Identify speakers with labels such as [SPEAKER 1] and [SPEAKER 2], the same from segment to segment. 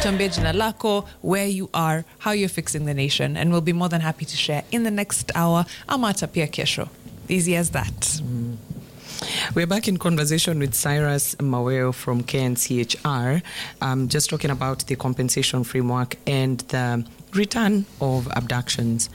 [SPEAKER 1] tuambie jina lako, where you are, how you're fixing the nation, and we'll be more than happy to share in the next hour. Ama hata pia kesho. Easy as that.
[SPEAKER 2] We're back in conversation with Cyrus Maweo from KNCHR, just talking about the compensation framework and the return of abductions.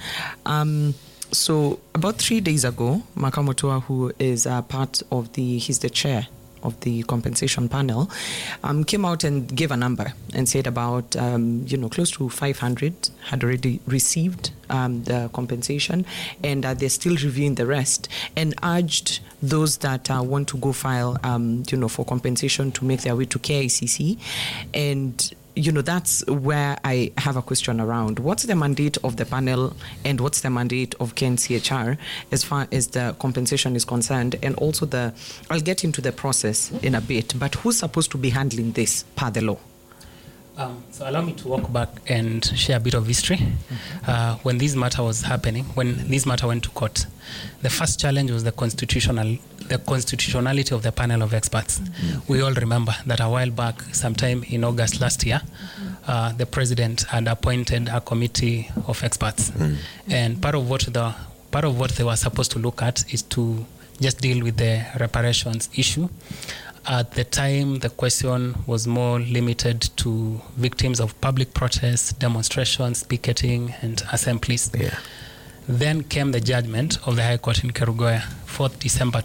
[SPEAKER 2] So about 3 days ago, Makamutua, who is part of he's the chair of the compensation panel, came out and gave a number and said about, close to 500 had already received the compensation, and they're still reviewing the rest, and urged those that want to go file, for compensation to make their way to KICC. And that's where I have a question around. What's the mandate of the panel and what's the mandate of KNCHR as far as the compensation is concerned? And also I'll get into the process in a bit, but who's supposed to be handling this per the law?
[SPEAKER 3] So allow me to walk back and share a bit of history. When this matter was happening, when this matter went to court, the first challenge was the constitutionality of the panel of experts. We all remember that a while back, sometime in August last year, the president had appointed a committee of experts, and part of what they were supposed to look at is to just deal with the reparations issue. At the time, the question was more limited to victims of public protests, demonstrations, picketing, and assemblies. Yeah. Then came the judgment of the High Court in Kerugoya, 4th December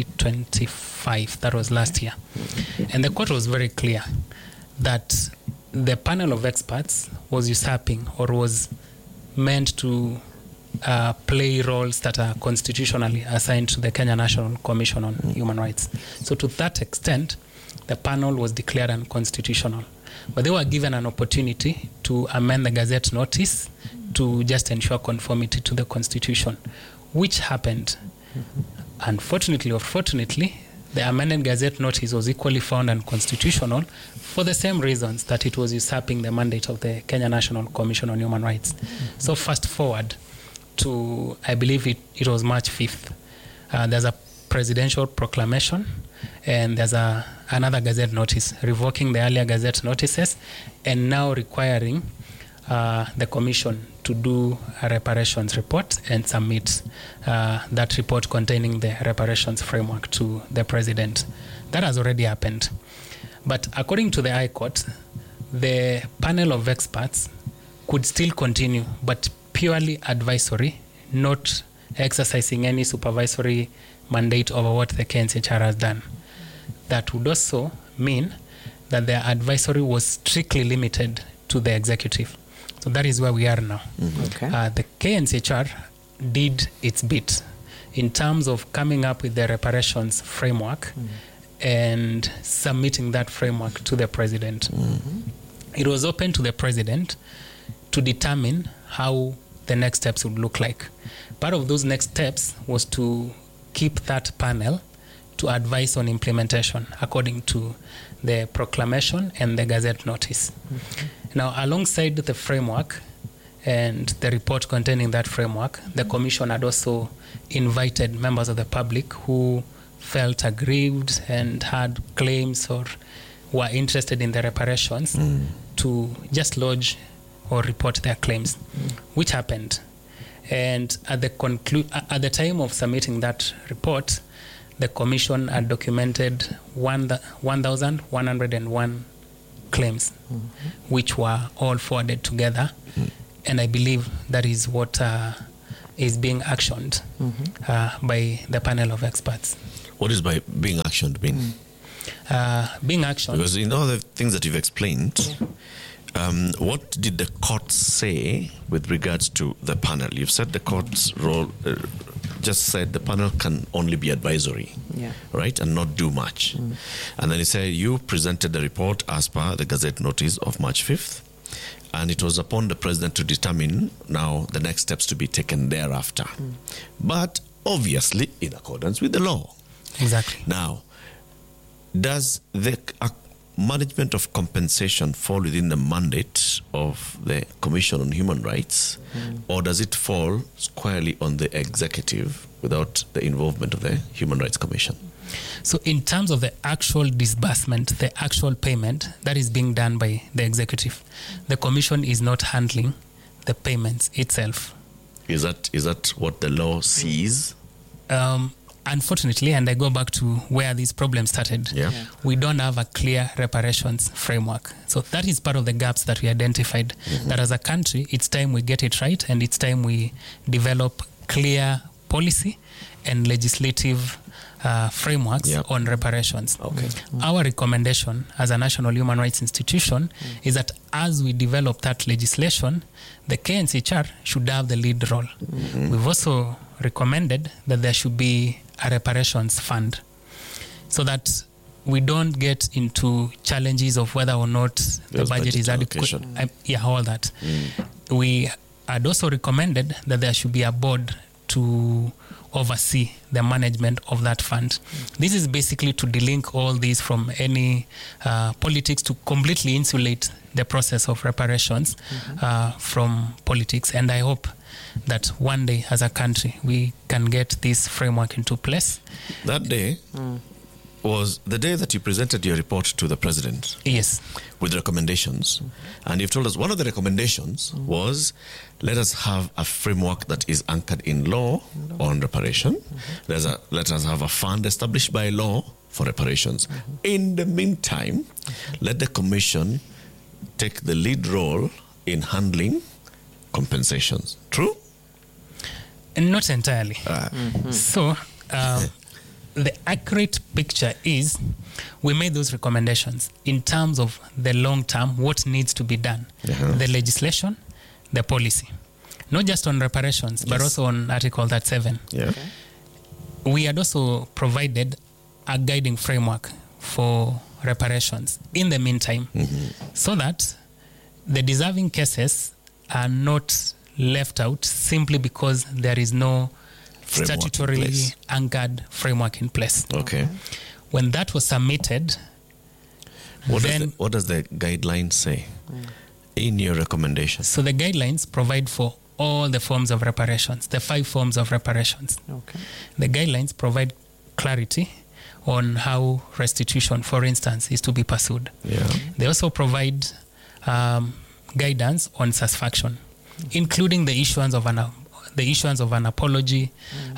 [SPEAKER 3] 2025. That was last year. And the court was very clear that the panel of experts was usurping or was meant to play roles that are constitutionally assigned to the Kenya National Commission on Human Rights. So to that extent, the panel was declared unconstitutional. But they were given an opportunity to amend the Gazette notice to just ensure conformity to the Constitution, which happened. Unfortunately or fortunately, the amended Gazette notice was equally found unconstitutional for the same reasons that it was usurping the mandate of the Kenya National Commission on Human Rights. So fast forward to, I believe it was March 5th. There's a presidential proclamation, and there's another Gazette notice revoking the earlier Gazette notices and now requiring the commission to do a reparations report and submit that report containing the reparations framework to the president. That has already happened. But according to the High Court, the panel of experts could still continue, but purely advisory, not exercising any supervisory mandate over what the KNCHR has done. That would also mean that their advisory was strictly limited to the executive. So that is where we are now. Okay. The KNCHR did its bit in terms of coming up with the reparations framework and submitting that framework to the president. It was open to the president to determine how the next steps would look like. Part of those next steps was to keep that panel to advise on implementation according to the proclamation and the Gazette notice. Now, alongside the framework and the report containing that framework, the commission had also invited members of the public who felt aggrieved and had claims or were interested in the reparations to just lodge or report their claims, which happened. And at the time of submitting that report, the commission had documented 1,101 claims, which were all forwarded together. And I believe that is what is being actioned by the panel of experts.
[SPEAKER 4] What is by being actioned mean?
[SPEAKER 3] Being actioned,
[SPEAKER 4] because in all the things that you've explained, what did the court say with regards to the panel? You've said the court's role, just said the panel can only be advisory, right, and not do much. And then you say you presented the report as per the Gazette notice of March 5th, and it was upon the president to determine now the next steps to be taken thereafter. But obviously in accordance with the law.
[SPEAKER 3] Exactly.
[SPEAKER 4] Now, does the management of compensation fall within the mandate of the Commission on Human Rights, or does it fall squarely on the executive without the involvement of the Human Rights Commission?
[SPEAKER 3] So in terms of the actual disbursement, the actual payment, that is being done by the executive. The commission is not handling the payments itself.
[SPEAKER 4] Is that what the law sees?
[SPEAKER 3] Unfortunately, and I go back to where these problems started, we don't have a clear reparations framework. So that is part of the gaps that we identified, that as a country, it's time we get it right, and it's time we develop clear policy and legislative frameworks on reparations.
[SPEAKER 4] Okay.
[SPEAKER 3] Our recommendation as a national human rights institution is that as we develop that legislation, the KNCHR should have the lead role. We've also recommended that there should be a reparations fund, so that we don't get into challenges of whether or not the budget is adequate. All that. We had also recommended that there should be a board to oversee the management of that fund. This is basically to delink all these from any politics, to completely insulate the process of reparations from politics. And I hope that one day as a country we can get this framework into place.
[SPEAKER 4] That day was the day that you presented your report to the president.
[SPEAKER 3] Yes.
[SPEAKER 4] With recommendations. And you've told us one of the recommendations was, let us have a framework that is anchored in law on reparation. Let us have a fund established by law for reparations. In the meantime, let the commission take the lead role in handling compensations. True?
[SPEAKER 3] Not entirely. So the accurate picture is we made those recommendations in terms of the long term, what needs to be done, the legislation, the policy, not just on reparations, but also on Article 37. We had also provided a guiding framework for reparations in the meantime, so that the deserving cases are not left out simply because there is no statutorily anchored framework in place.
[SPEAKER 4] Okay.
[SPEAKER 3] When that was submitted,
[SPEAKER 4] what does the guideline say in your recommendation?
[SPEAKER 3] So the guidelines provide for all the forms of reparations, the 5 forms of reparations.
[SPEAKER 2] Okay.
[SPEAKER 3] The guidelines provide clarity on how restitution, for instance, is to be pursued. They also provide guidance on satisfaction, including the issuance of an apology,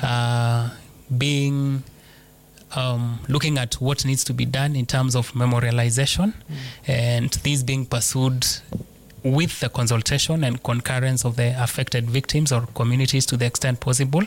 [SPEAKER 3] looking at what needs to be done in terms of memorialization, and these being pursued with the consultation and concurrence of the affected victims or communities to the extent possible.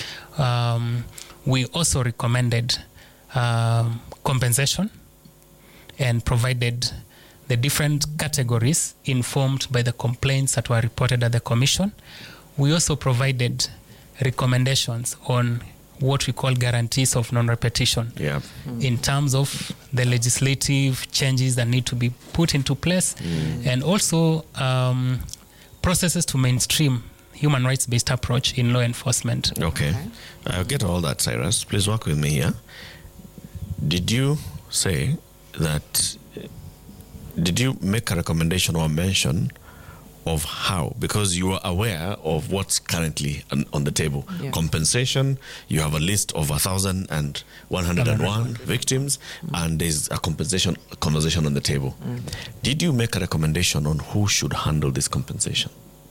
[SPEAKER 3] We also recommended compensation and provided the different categories informed by the complaints that were reported at the commission. We also provided recommendations on what we call guarantees of non-repetition in terms of the legislative changes that need to be put into place, and also processes to mainstream human rights-based approach in law enforcement.
[SPEAKER 4] Okay. I'll get all that, Cyrus. Please work with me here. Did you say that, did you make a recommendation or mention of how, because you are aware of what's currently on the table? Compensation, you have a list of 1,101 victims, and there's a conversation on the table. Did you make a recommendation on who should handle this compensation?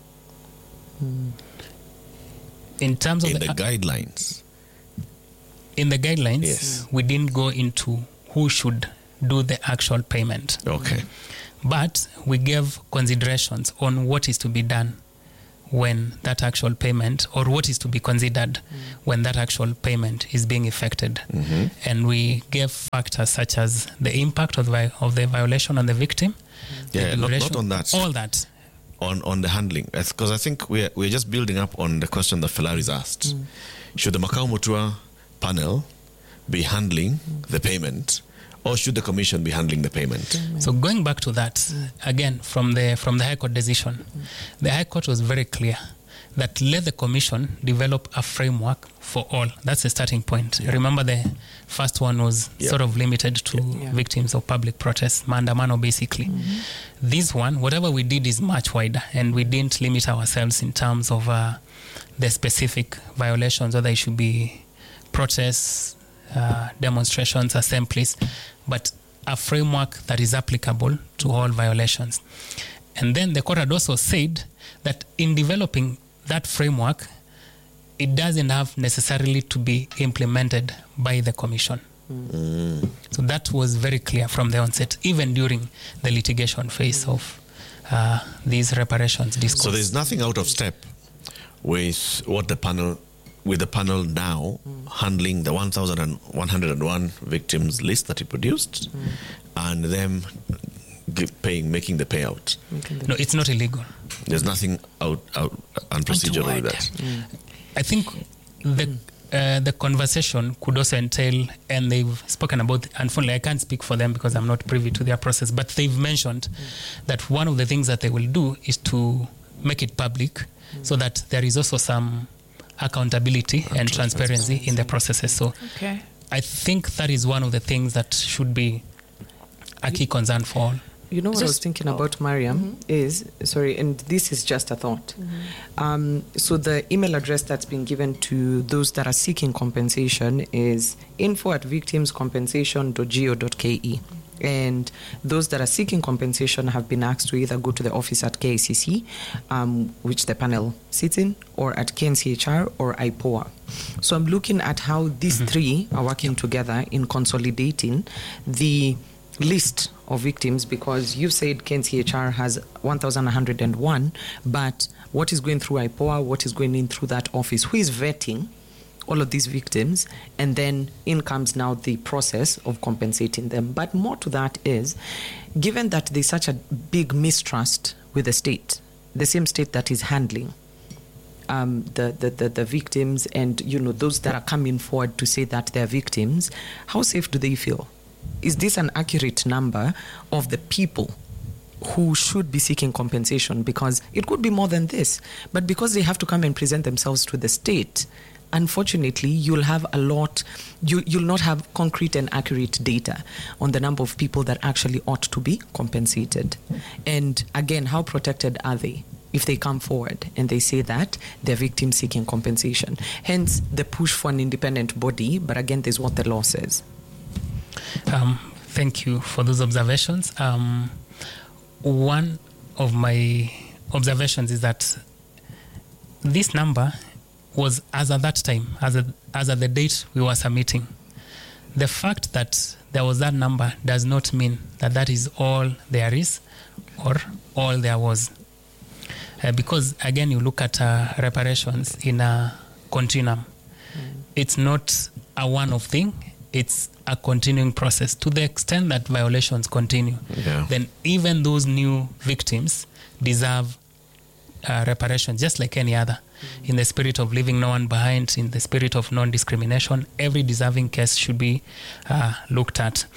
[SPEAKER 3] In terms of
[SPEAKER 4] the guidelines?
[SPEAKER 3] In the guidelines, we didn't go into who should do the actual payment.
[SPEAKER 4] Okay.
[SPEAKER 3] But we gave considerations on what is to be done when that actual payment, or what is to be considered when that actual payment is being effected. And we gave factors such as the impact of the violation on the victim.
[SPEAKER 4] Not on that.
[SPEAKER 3] All that.
[SPEAKER 4] On the handling. Because I think we're just building up on the question that Felaris asked. Should the Makau Mutua panel be handling the payment, or should the commission be handling the payment?
[SPEAKER 3] So going back to that, again, from the High Court decision, the High Court was very clear that let the commission develop a framework for all. That's the starting point. Remember, the first one was sort of limited to victims of public protests, maandamano basically. This one, whatever we did is much wider, and we didn't limit ourselves in terms of the specific violations, whether it should be protests, demonstrations, assemblies, but a framework that is applicable to all violations. And then the court had also said that in developing that framework, it doesn't have necessarily to be implemented by the commission. So that was very clear from the onset, even during the litigation phase of these reparations discourse.
[SPEAKER 4] So there's nothing out of step with what the panel now handling the 1,101 victims list that he produced and them making the payout.
[SPEAKER 3] No, it's not illegal.
[SPEAKER 4] There's nothing out unprocedural with that.
[SPEAKER 3] I think the conversation could also entail, and they've spoken about, unfortunately I can't speak for them because I'm not privy to their process, but they've mentioned that one of the things that they will do is to make it public so that there is also some accountability and transparency in the processes. So I think that is one of the things that should be a key concern for all.
[SPEAKER 2] You know what I was thinking about, Mariam, is, sorry, and this is just a thought. So the email address that's been given to those that are seeking compensation is info@victimscompensation.go.ke. And those that are seeking compensation have been asked to either go to the office at KICC, which the panel sits in, or at KNCHR or IPOA. So I'm looking at how these three are working together in consolidating the list of victims, because you said KNCHR has 1,101, but what is going through IPOA, what is going in through that office, who is vetting all of these victims, and then in comes now the process of compensating them. But more to that is, given that there's such a big mistrust with the state, the same state that is handling the victims, and those that are coming forward to say that they're victims, how safe do they feel? Is this an accurate number of the people who should be seeking compensation? Because it could be more than this, but because they have to come and present themselves to the state, unfortunately, you'll have you'll not have concrete and accurate data on the number of people that actually ought to be compensated. And again, how protected are they if they come forward and they say that they're victims seeking compensation? Hence, the push for an independent body, but again, there's what the law says.
[SPEAKER 3] Thank you for those observations. One of my observations is that this number was as at that time, as at the date we were submitting. The fact that there was that number does not mean that that is all there is or all there was. Because again, you look at reparations in a continuum. It's not a one-off thing. It's a continuing process. To the extent that violations continue, then even those new victims deserve reparations, just like any other. In the spirit of leaving no one behind, in the spirit of non-discrimination, every deserving case should be looked at.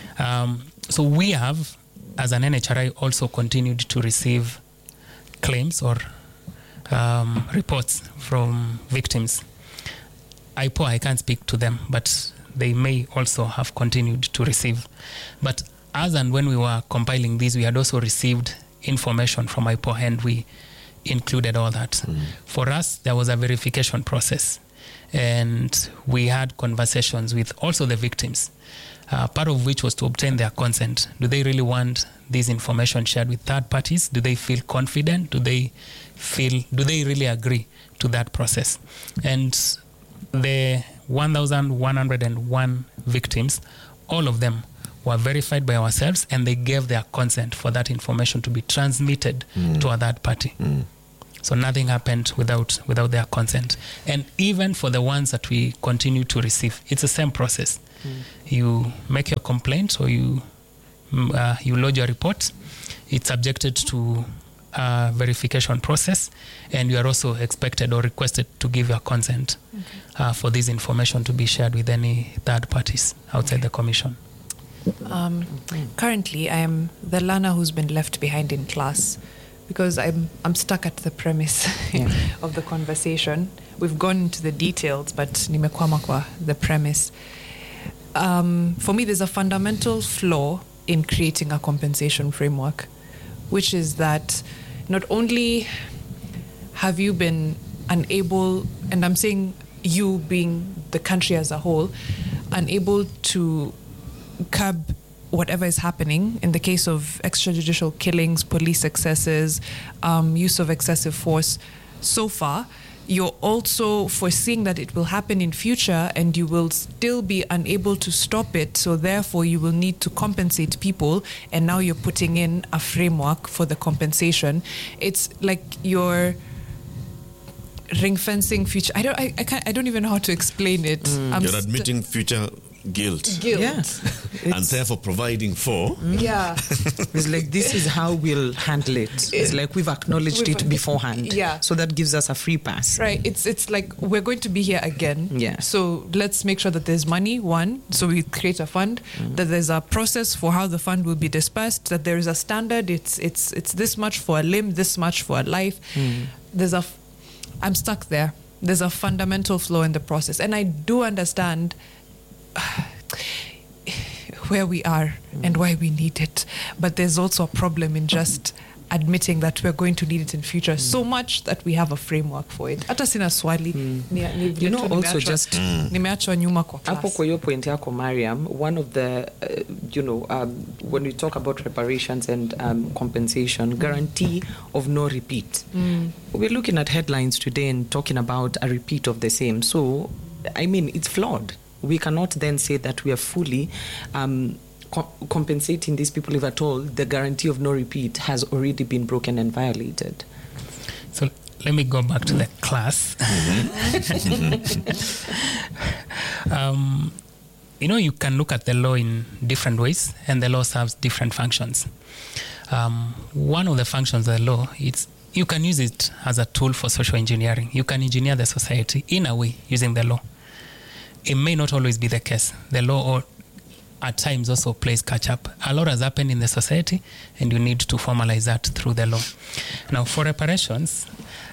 [SPEAKER 3] So we have, as an NHRI, also continued to receive claims or reports from victims. IPOA, I can't speak to them, but they may also have continued to receive. But as and when we were compiling these, we had also received information from IPOA, and we included all that. For us, there was a verification process, and we had conversations with also the victims, part of which was to obtain their consent. Do they really want this information shared with third parties? Do they feel confident? Do they really agree to that process? And the 1,101 victims, all of them were verified by ourselves, and they gave their consent for that information to be transmitted to a third party. So nothing happened without their consent. And even for the ones that we continue to receive, it's the same process. You make your complaint, or you lodge your report. It's subjected to a verification process, and you are also expected or requested to give your consent for this information to be shared with any third parties outside the commission.
[SPEAKER 1] Currently, I am the learner who's been left behind in class, because I'm stuck at the premise of the conversation. We've gone into the details, but nimekwama kwa the premise. For me, there's a fundamental flaw in creating a compensation framework, which is that not only have you been unable, and I'm saying you being the country as a whole, unable to curb whatever is happening in the case of extrajudicial killings, police excesses, use of excessive force so far, you're also foreseeing that it will happen in future and you will still be unable to stop it. So therefore you will need to compensate people, and now you're putting in a framework for the compensation. It's like you're ring fencing future. I don't even know how to explain it.
[SPEAKER 4] You're admitting future guilt.
[SPEAKER 2] Yeah.
[SPEAKER 4] And therefore providing for.
[SPEAKER 1] Yeah.
[SPEAKER 2] It's like, this is how we'll handle it. It's like we've acknowledged it beforehand.
[SPEAKER 1] Yeah.
[SPEAKER 2] So that gives us a free pass.
[SPEAKER 1] Right. It's like we're going to be here again.
[SPEAKER 2] Yeah.
[SPEAKER 1] So let's make sure that there's money, one. So we create a fund, that there's a process for how the fund will be dispersed, that there is a standard. It's this much for a limb, this much for a life. I'm stuck there. There's a fundamental flaw in the process. And I do understand where we are and why we need it, but there's also a problem in just admitting that we're going to need it in future so much that we have a framework for it. Hata sina swali.
[SPEAKER 2] You know, also just
[SPEAKER 1] nimeachwa nyuma kwa class.
[SPEAKER 2] Hapo kwa hiyo point yako, Mariam, one of the when we talk about reparations and compensation, guarantee of no repeat. We're looking at headlines today and talking about a repeat of the same. So I mean, it's flawed. We cannot then say that we are fully compensating these people if at all the guarantee of no repeat has already been broken and violated.
[SPEAKER 3] So let me go back to the class. You can look at the law in different ways, and the law serves different functions. One of the functions of the law, you can use it as a tool for social engineering. You can engineer the society in a way using the law. It may not always be the case. The law at times also plays catch up. A lot has happened in the society, and you need to formalize that through the law. Now, for reparations,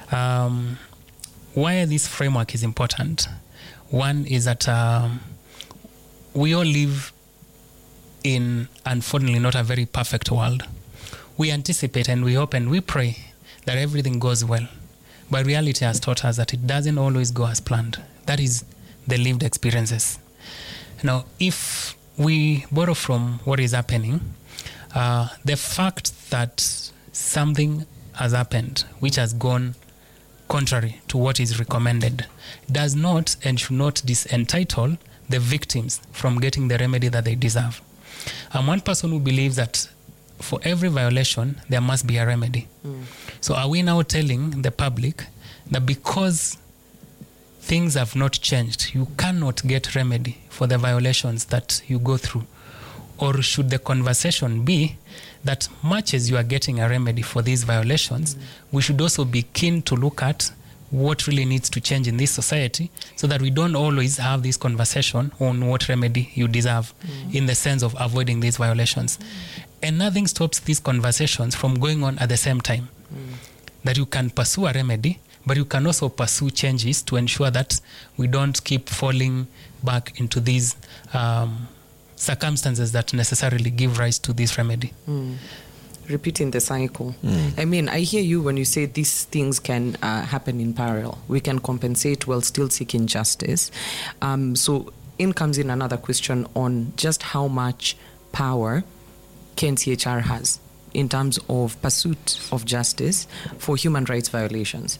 [SPEAKER 3] why this framework is important, one is that we all live in, unfortunately, not a very perfect world. We anticipate and we hope and we pray that everything goes well. But reality has taught us that it doesn't always go as planned. That is the lived experiences. Now, if we borrow from what is happening, the fact that something has happened which has gone contrary to what is recommended does not and should not disentitle the victims from getting the remedy that they deserve. I'm one person who believes that for every violation, there must be a remedy. So are we now telling the public that because things have not changed, you cannot get remedy for the violations that you go through? Or should the conversation be that much as you are getting a remedy for these violations, we should also be keen to look at what really needs to change in this society so that we don't always have this conversation on what remedy you deserve in the sense of avoiding these violations. And nothing stops these conversations from going on at the same time. That you can pursue a remedy, but you can also pursue changes to ensure that we don't keep falling back into these circumstances that necessarily give rise to this remedy.
[SPEAKER 2] Repeating the cycle. I mean, I hear you when you say these things can happen in parallel. We can compensate while still seeking justice. So in comes in another question on just how much power KNCHR has in terms of pursuit of justice for human rights violations.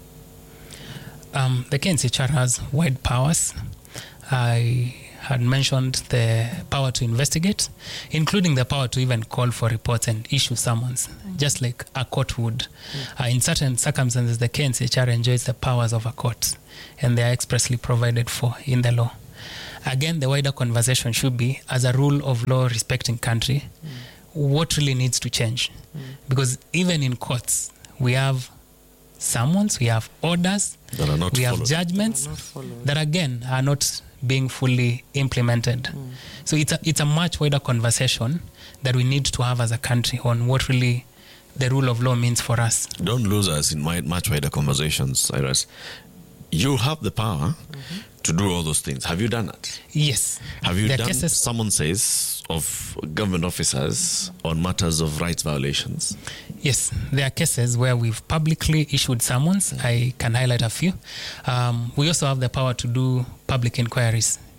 [SPEAKER 3] The KNCHR has wide powers. I had mentioned the power to investigate, including the power to even call for reports and issue summons, just like a court would. In certain circumstances, the KNCHR enjoys the powers of a court, and they are expressly provided for in the law. Again, the wider conversation should be, as a rule of law respecting country, what really needs to change? Because even in courts, we have summons, we have orders,
[SPEAKER 4] that are not
[SPEAKER 3] we
[SPEAKER 4] followed.
[SPEAKER 3] have judgments that again are not being fully implemented. So it's a much wider conversation that we need to have as a country on what really the rule of law means for us.
[SPEAKER 4] Don't lose us in much wider conversations, Cyrus. You have the power to do all those things. Have you done it?
[SPEAKER 3] Yes.
[SPEAKER 4] Have you
[SPEAKER 3] There are
[SPEAKER 4] done
[SPEAKER 3] cases-
[SPEAKER 4] someone says of government officers on matters of rights violations?
[SPEAKER 3] Yes, there are cases where we've publicly issued summons. I can highlight a few. We also have the power to do public inquiries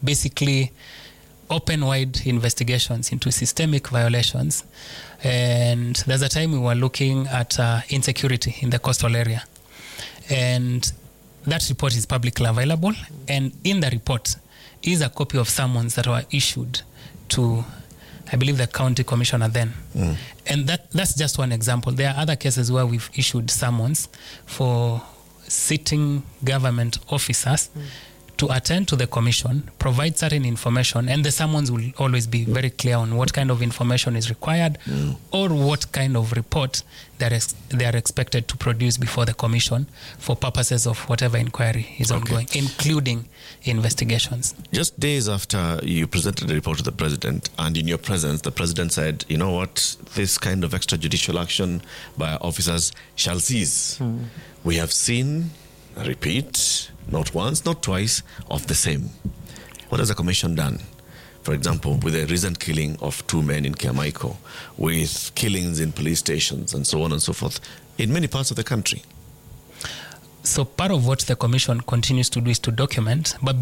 [SPEAKER 3] basically open wide investigations into systemic violations. And there's a time we were looking at insecurity in the coastal area. And that report is publicly available. And in the report is a copy of summons that were issued to, I believe, the county commissioner then. And that's just one example. There are other cases where we've issued summons for sitting government officers to attend to the commission, provide certain information, and the summons will always be very clear on what kind of information is required or what kind of report they are expected to produce before the commission for purposes of whatever inquiry is ongoing, including investigations.
[SPEAKER 4] Just days after you presented the report to the president, and in your presence, the president said, you know what, this kind of extrajudicial action by officers shall cease. We have seen, I repeat, not once, not twice, of the same. What has the commission done? For example, with the recent killing of 2 men in Kiamaiko, with killings in police stations and so on and so forth in many parts of the country.
[SPEAKER 3] So part of what the commission continues to do is to document, but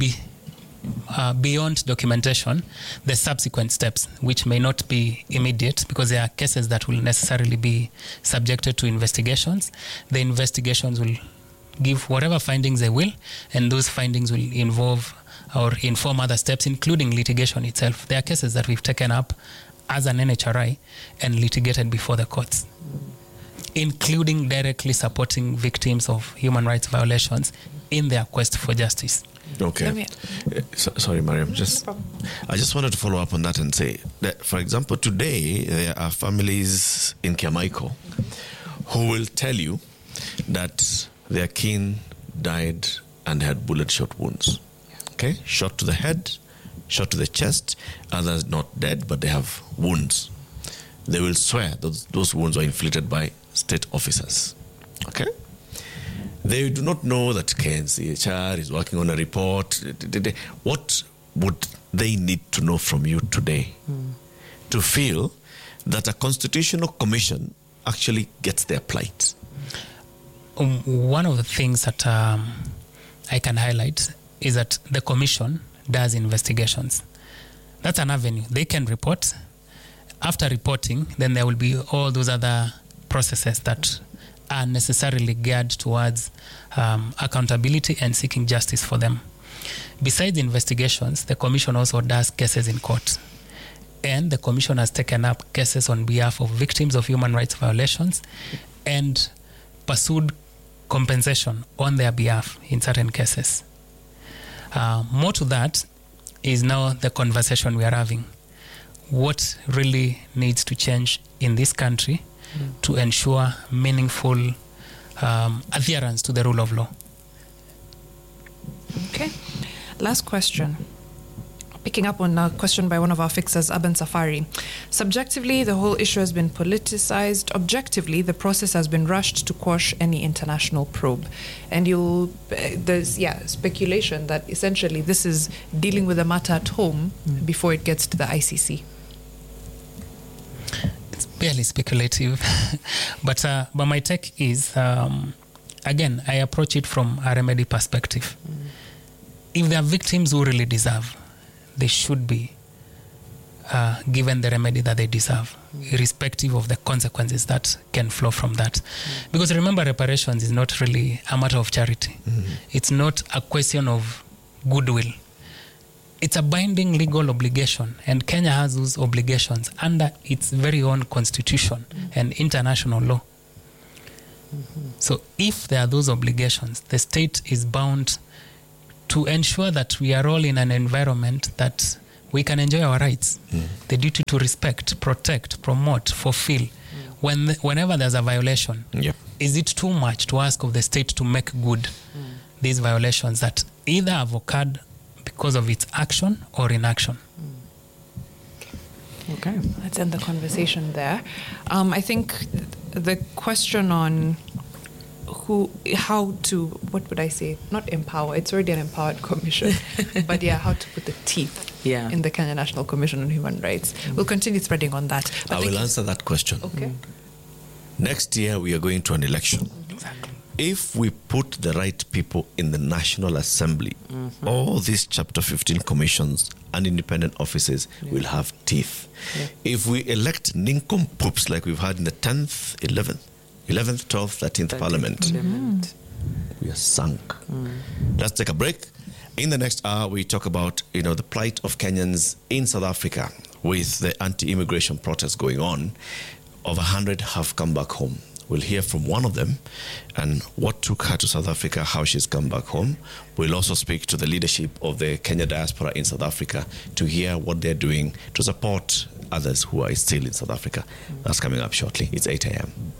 [SPEAKER 3] beyond documentation, the subsequent steps, which may not be immediate because there are cases that will necessarily be subjected to investigations. The investigations will give whatever findings they will, and those findings will involve or inform other steps, including litigation itself. There are cases that we've taken up as an NHRI and litigated before the courts, including directly supporting victims of human rights violations in their quest for justice.
[SPEAKER 4] Okay. Sorry, Mariam. I just wanted to follow up on that and say that, for example, today there are families in Kiamaiko who will tell you that their kin died and had bullet-shot wounds. Okay? Shot to the head, shot to the chest, others not dead, but they have wounds. They will swear those wounds were inflicted by state officers. Okay? They do not know that KNCHR is working on a report. What would they need to know from you today to feel that a constitutional commission actually gets their plight?
[SPEAKER 3] One of the things that I can highlight is that the commission does investigations. That's an avenue. They can report. After reporting, then there will be all those other processes that are necessarily geared towards accountability and seeking justice for them. Besides investigations, the commission also does cases in court. And the commission has taken up cases on behalf of victims of human rights violations and pursued compensation on their behalf in certain cases. More to that is now the conversation we are having. What really needs to change in this country to ensure meaningful adherence to the rule of law?
[SPEAKER 1] Okay. Last question. Picking up on a question by one of our fixers, Aben Safari. Subjectively, the whole issue has been politicized. Objectively, the process has been rushed to quash any international probe. And there's speculation that essentially this is dealing with the matter at home before it gets to the ICC.
[SPEAKER 3] It's barely speculative. but my take is, again, I approach it from a remedy perspective. If there are victims who really deserve, they should be given the remedy that they deserve, irrespective of the consequences that can flow from that. Because remember, reparations is not really a matter of charity. It's not a question of goodwill. It's a binding legal obligation, and Kenya has those obligations under its very own constitution and international law. So if there are those obligations, the state is bound to ensure that we are all in an environment that we can enjoy our rights. The duty to respect, protect, promote, fulfill. Whenever there's a violation, is it too much to ask of the state to make good these violations that either have occurred because of its action or inaction?
[SPEAKER 1] Okay, let's end the conversation there. I think the question on what would I say? Not empower, it's already an empowered commission, but how to put the teeth in the Kenya National Commission on Human Rights. We'll continue spreading on that. But
[SPEAKER 4] I will answer that question.
[SPEAKER 1] Okay.
[SPEAKER 4] Next year, we are going to an election.
[SPEAKER 3] Exactly.
[SPEAKER 4] if we put the right people in the National Assembly, all these Chapter 15 commissions and independent offices will have teeth.
[SPEAKER 2] Yeah.
[SPEAKER 4] If we elect nincompoops like we've had in the 10th, 11th, 12th, 13th Parliament, we are sunk. Let's take a break. In the next hour, we talk about the plight of Kenyans in South Africa with the anti-immigration protests going on. Over 100 have come back home. We'll hear from one of them and what took her to South Africa, how she's come back home. We'll also speak to the leadership of the Kenya diaspora in South Africa to hear what they're doing to support others who are still in South Africa. That's coming up shortly. It's 8 a.m.